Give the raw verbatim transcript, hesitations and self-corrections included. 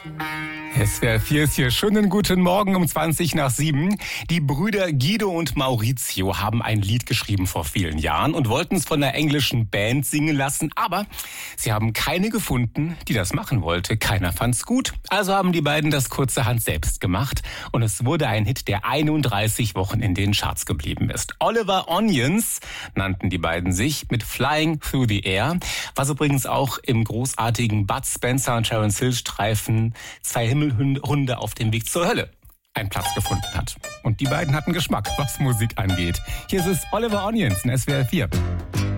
S W R vier ist hier. Schönen guten Morgen um zwanzig nach sieben. Die Brüder Guido und Maurizio haben ein Lied geschrieben vor vielen Jahren und wollten es von einer englischen Band singen lassen, aber sie haben keine gefunden, die das machen wollte. Keiner fand's gut, also haben die beiden das kurzerhand selbst gemacht und es wurde ein Hit, der einunddreißig Wochen in den Charts geblieben ist. Oliver Onions nannten die beiden sich mit Flying Through the Air, was übrigens auch im großartigen Bud Spencer und Terence Hill Streifen Zwei Himmelhunde auf dem Weg zur Hölle einen Platz gefunden hat. Und die beiden hatten Geschmack, was Musik angeht. Hier ist es Oliver Onions in S W R vier.